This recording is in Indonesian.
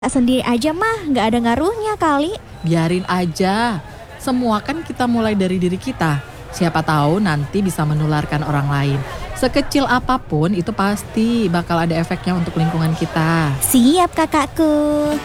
Sendiri aja mah nggak ada ngaruhnya kali. Biarin aja. Semua kan kita mulai dari diri kita. Siapa tahu nanti bisa menularkan orang lain. Sekecil apapun itu pasti bakal ada efeknya untuk lingkungan kita. Siap kakakku.